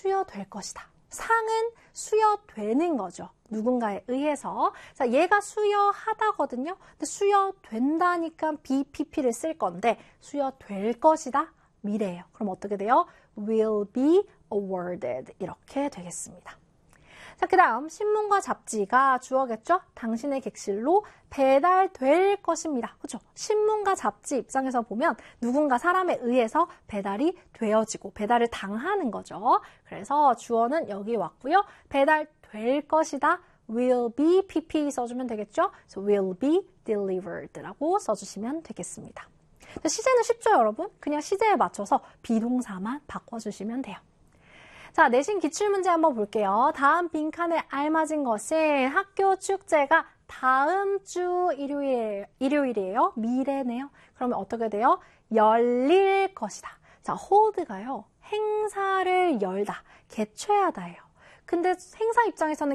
수여될 것이다. 상은 수여되는 거죠. 누군가에 의해서. 자, 얘가 수여하다거든요. 근데 수여된다니까 BPP를 쓸 건데 수여될 것이다. 미래예요. 그럼 어떻게 돼요? will be awarded 이렇게 되겠습니다. 자, 그 다음 신문과 잡지가 주어겠죠? 당신의 객실로 배달될 것입니다. 그렇죠? 신문과 잡지 입장에서 보면 누군가 사람에 의해서 배달이 되어지고 배달을 당하는 거죠. 그래서 주어는 여기 왔고요. 배달될 것이다. will be pp 써주면 되겠죠? 그래서 will be delivered라고 써주시면 되겠습니다. 시제는 쉽죠, 여러분? 그냥 시제에 맞춰서 비동사만 바꿔주시면 돼요. 자, 내신 기출문제 한번 볼게요. 다음 빈칸에 알맞은 것은 학교 축제가 다음 주 일요일이에요. 미래네요. 그러면 어떻게 돼요? 열릴 것이다. 자, hold가요. 행사를 열다, 개최하다예요. 근데 행사 입장에서는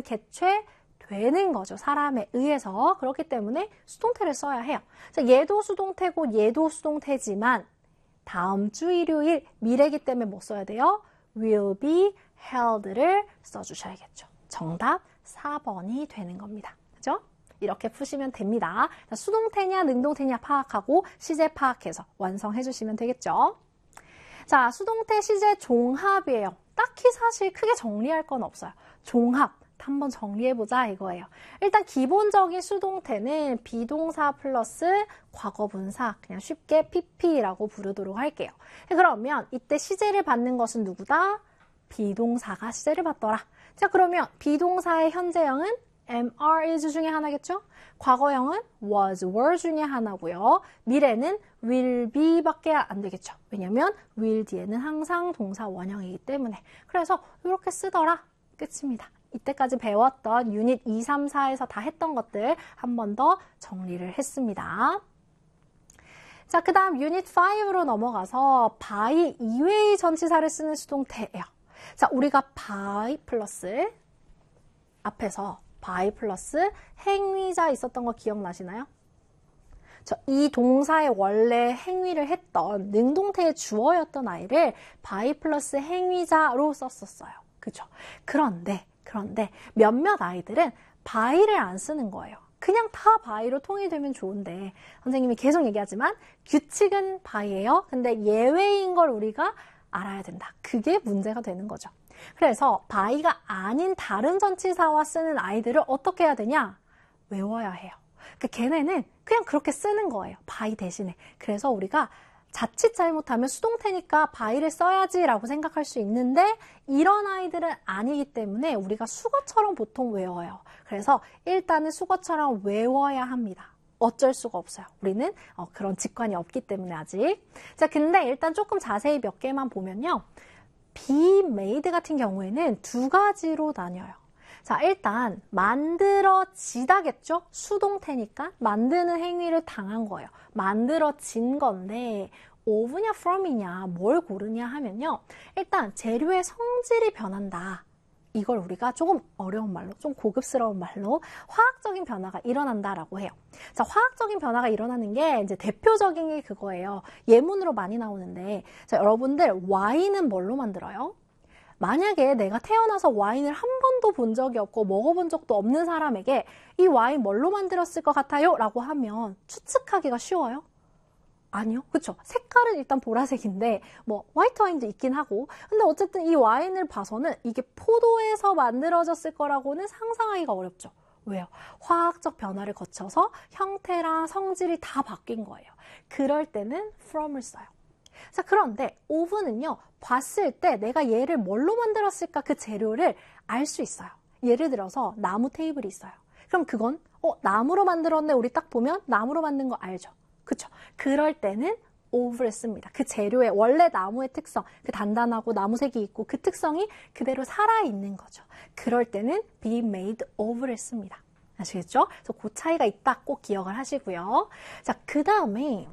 개최되는 거죠. 사람에 의해서. 그렇기 때문에 수동태를 써야 해요. 자, 얘도 수동태고 얘도 수동태지만 다음 주 일요일 미래이기 때문에 뭐 써야 돼요? will be held를 써주셔야겠죠. 정답 4번이 되는 겁니다. 그죠? 이렇게 푸시면 됩니다. 수동태냐 능동태냐 파악하고 시제 파악해서 완성해 주시면 되겠죠. 자, 수동태 시제 종합이에요. 딱히 사실 크게 정리할 건 없어요. 종합 한번 정리해보자 이거예요. 일단 기본적인 수동태는 비동사 플러스 과거분사, 그냥 쉽게 PP라고 부르도록 할게요. 그러면 이때 시제를 받는 것은 누구다? 비동사가 시제를 받더라. 자, 그러면 비동사의 현재형은 am, are, is 중에 하나겠죠? 과거형은 was, were 중에 하나고요. 미래는 will be 밖에 안 되겠죠. 왜냐면 will 뒤에는 항상 동사 원형이기 때문에. 그래서 이렇게 쓰더라. 끝입니다. 이때까지 배웠던 유닛 2, 3, 4에서 다 했던 것들 한 번 더 정리를 했습니다. 자, 그 다음 유닛 5로 넘어가서 by 이외의 전치사를 쓰는 수동태예요. 자, 우리가 by 플러스 앞에서 by 플러스 행위자 있었던 거 기억나시나요? 이 동사의 원래 행위를 했던 능동태의 주어였던 아이를 by 플러스 행위자로 썼었어요. 그죠? 그런데 몇몇 아이들은 by를 안 쓰는 거예요. 그냥 다 by로 통일되면 좋은데 선생님이 계속 얘기하지만 규칙은 by예요. 근데 예외인 걸 우리가 알아야 된다. 그게 문제가 되는 거죠. 그래서 by가 아닌 다른 전치사와 쓰는 아이들을 어떻게 해야 되냐? 외워야 해요. 그러니까 걔네는 그냥 그렇게 쓰는 거예요. by 대신에. 그래서 우리가 자칫 잘못하면 수동태니까 by를 써야지라고 생각할 수 있는데 이런 아이들은 아니기 때문에 우리가 수거처럼 보통 외워요. 그래서 일단은 수거처럼 외워야 합니다. 어쩔 수가 없어요. 우리는 그런 직관이 없기 때문에 아직. 자, 근데 일단 조금 자세히 몇 개만 보면요. be made 같은 경우에는 두 가지로 나뉘어요. 자, 일단 만들어지다겠죠? 수동태니까 만드는 행위를 당한 거예요. 만들어진 건데 of냐 from이냐 뭘 고르냐 하면요. 일단 재료의 성질이 변한다. 이걸 우리가 조금 어려운 말로, 좀 고급스러운 말로 화학적인 변화가 일어난다라고 해요. 자, 화학적인 변화가 일어나는 게 이제 대표적인 게 그거예요. 예문으로 많이 나오는데, 자, 여러분들 와인은 뭘로 만들어요? 만약에 내가 태어나서 와인을 한 번도 본 적이 없고 먹어본 적도 없는 사람에게 이 와인 뭘로 만들었을 것 같아요? 라고 하면 추측하기가 쉬워요? 아니요. 그쵸? 색깔은 일단 보라색인데 뭐 화이트 와인도 있긴 하고 근데 어쨌든 이 와인을 봐서는 이게 포도에서 만들어졌을 거라고는 상상하기가 어렵죠. 왜요? 화학적 변화를 거쳐서 형태랑 성질이 다 바뀐 거예요. 그럴 때는 from을 써요. 자, 그런데 of는요. 봤을 때 내가 얘를 뭘로 만들었을까 그 재료를 알 수 있어요. 예를 들어서 나무 테이블이 있어요. 그럼 그건 나무로 만들었네. 우리 딱 보면 나무로 만든 거 알죠? 그쵸? 그럴 때는 of를 씁니다. 그 재료의 원래 나무의 특성, 그 단단하고 나무색이 있고 그 특성이 그대로 살아있는 거죠. 그럴 때는 be made of를 씁니다. 아시겠죠? 그래서 그 차이가 있다 꼭 기억을 하시고요. 자, 그 다음에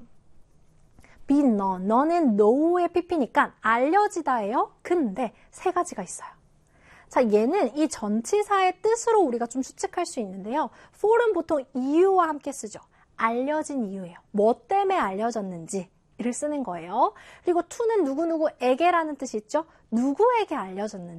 be known, 너는 know의 pp니까 알려지다예요. 근데 세 가지가 있어요. 자, 얘는 이 전치사의 뜻으로 우리가 좀 추측할 수 있는데요. for은 보통 이유와 함께 쓰죠. 알려진 이유예요. 뭐 때문에 알려졌는지를 쓰는 거예요. 그리고 to는 누구누구에게라는 뜻이 있죠. 누구에게 알려졌는지.